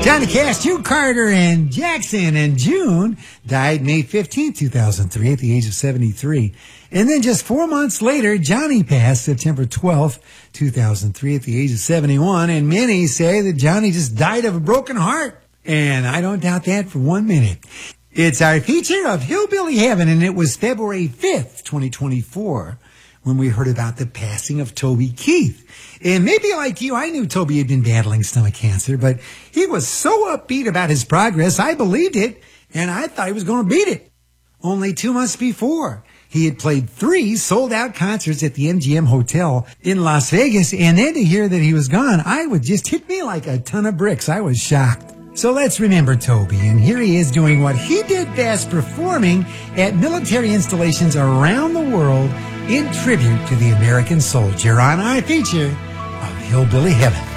Johnny Cash, June Carter, and Jackson and June died May 15, 2003 at the age of 73. And then just 4 months later, Johnny passed September 12th, 2003 at the age of 71. And many say that Johnny just died of a broken heart. And I don't doubt that for 1 minute. It's our feature of Hillbilly Heaven, and it was February 5th, 2024. When we heard about the passing of Toby Keith. And maybe like you, I knew Toby had been battling stomach cancer, but he was so upbeat about his progress, I believed it, and I thought he was going to beat it. Only 2 months before, he had played 3 sold-out concerts at the MGM Hotel in Las Vegas, and then to hear that he was gone, I would just hit me like a ton of bricks. I was shocked. So let's remember Toby, and here he is doing what he did best, performing at military installations around the world in tribute to the American soldier on our feature of Hillbilly Heaven.